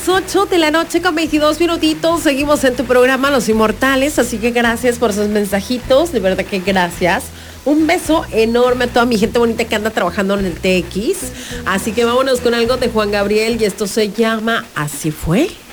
las 8 de la noche con 22 minutitos. Seguimos en tu programa Los Inmortales, así que gracias por sus mensajitos, de verdad que gracias. Un beso enorme a toda mi gente bonita que anda trabajando en el TX. Así que vámonos con algo de Juan Gabriel y esto se llama Así Fue.